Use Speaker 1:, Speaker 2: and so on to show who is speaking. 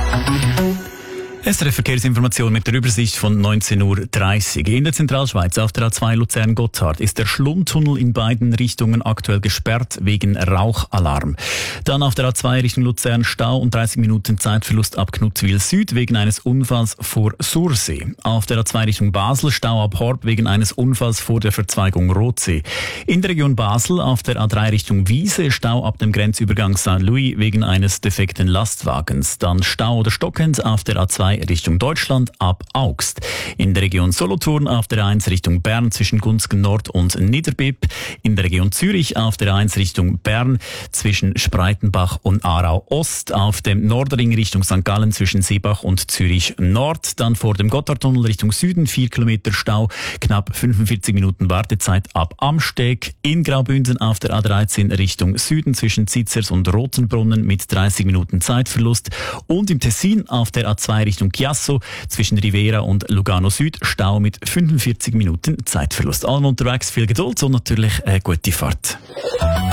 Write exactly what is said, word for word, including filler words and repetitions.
Speaker 1: S R F Verkehrsinformation mit der Übersicht von neunzehn Uhr dreißig. In der Zentralschweiz auf der A zwei Luzern-Gotthard ist der Schlundtunnel in beiden Richtungen aktuell gesperrt wegen Rauchalarm. Dann auf der A zwei Richtung Luzern Stau und dreißig Minuten Zeitverlust ab Knutzwil Süd wegen eines Unfalls vor Sursee. Auf der A zwei Richtung Basel Stau ab Horb wegen eines Unfalls vor der Verzweigung Rotsee. In der Region Basel auf der A drei Richtung Wiese Stau ab dem Grenzübergang Saint Louis wegen eines defekten Lastwagens. Dann Stau oder stockend auf der A zwei Richtung Deutschland ab Augst. In der Region Solothurn auf der A eins Richtung Bern zwischen Gunzgen Nord und Niederbipp. In der Region Zürich auf der A eins Richtung Bern zwischen Spreitenbach und Aarau Ost. Auf dem Nordring Richtung Sankt Gallen zwischen Seebach und Zürich Nord. Dann vor dem Gotthardtunnel Richtung Süden vier Kilometer Stau, knapp fünfundvierzig Minuten Wartezeit ab Amsteg. In Graubünden auf der A dreizehn Richtung Süden zwischen Zitzers und Rotenbrunnen mit dreißig Minuten Zeitverlust. Und im Tessin auf der A zwei Richtung Chiasso zwischen Rivera und Lugano Süd Stau mit fünfundvierzig Minuten Zeitverlust. Allen unterwegs viel Geduld und natürlich eine gute Fahrt.